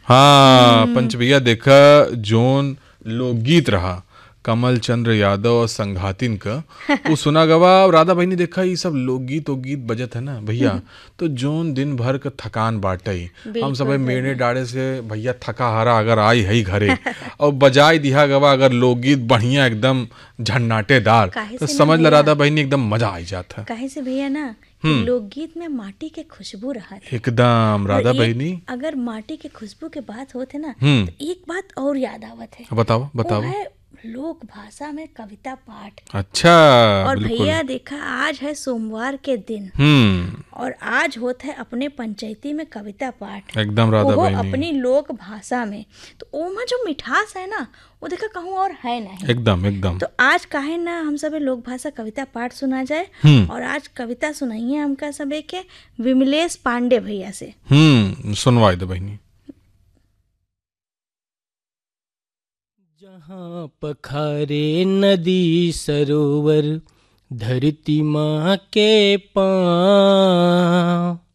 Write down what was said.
हाँ पंच भैया देखा जोन लोकगीत रहा कमल चंद्र यादव और संघातिन का वो सुना गवा। और राधा भाई ने देखा ये सब लोकगीत गीत बजत है ना भैया, तो जोन दिन भर का थकान बाटे हम सब बिल्कुल मेने भैया। डाड़े से भैया थका हारा अगर आई है घरे और बजाई दिया गवा अगर लोकगीत बढ़िया एकदम झन्नाटेदार, काहे तो से ना समझ ला भैया, राधा भाई ने एकदम मजा आई जाता। काहे से भैया ना कि लोकगीत में माटी के खुशबू रहत है। एकदम और राधा भाई एक ने। अगर माटी के खुशबू के बात होते ना, हम्म, तो एक बात और याद आवत है। बताओ वो बताओ। है लोक भाषा में कविता पाठ। अच्छा और बिल्कुल। भैया देखा आज है सोमवार के दिन, हम्म, और आज होता है अपने पंचायती में कविता पाठ, एकदम राधा वो भाई ने। अपनी लोक भाषा में। तो ओमा जो मिठास है ना, वो देखा कहूँ और है नहीं। एकदम एकदम। तो आज काहे ना हम सबे लोक भाषा कविता पाठ सुना जाए। हम्म और आज कविता सुनाइए हमका सबे के विमलेश पांडे भैया से। सुनवाई दो बहनी। जहाँ पखारे नदी सरोवर धरती माँ के पाँव,